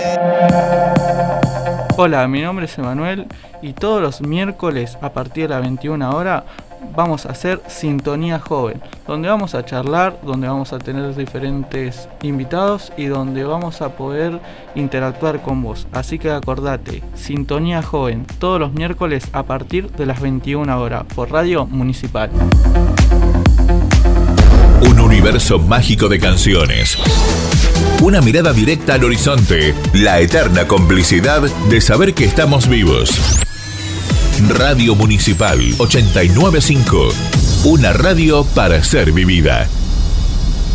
Hola, mi nombre es Emanuel y todos los miércoles a partir de las 21 horas vamos a hacer Sintonía Joven, donde vamos a charlar, donde vamos a tener diferentes invitados y donde vamos a poder interactuar con vos. Así que acordate, Sintonía Joven, todos los miércoles a partir de las 21 horas por Radio Municipal. Un universo mágico de canciones. Una mirada directa al horizonte. La eterna complicidad de saber que estamos vivos. Radio Municipal 895. Una radio para ser vivida.